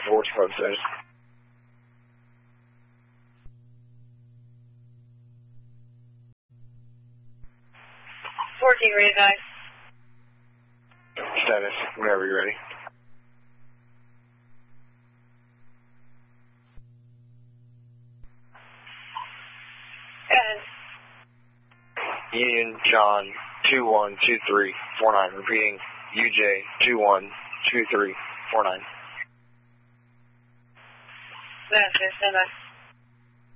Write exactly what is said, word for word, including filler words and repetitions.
four code says. fourteen, readvise. Status, whenever you're ready. And Union John two one two three four nine. Repeating, U J two one two three four nine. that's it, stand by.